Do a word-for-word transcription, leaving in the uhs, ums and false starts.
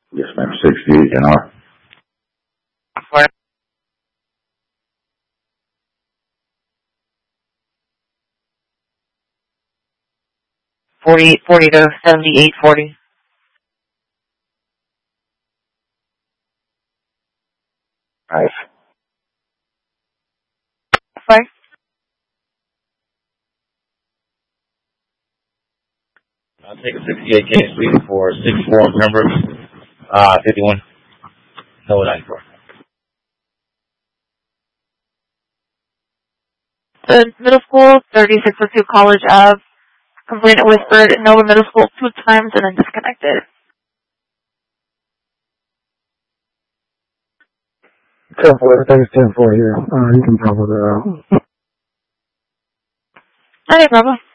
Yes, ma'am. sixty-eight an hour. Forty-eight forty to seventy-eight forty. Nice. Fire. I'll take a sixty-eight K suite for six four number, uh, fifty-one. No, ninety-four. The middle school, thirty-six oh two College Ave. Complainant whispered Nova Middle School two times and then disconnected. ten four, everything's ten four here. Uh, you can probably, uh... Okay, Bravo.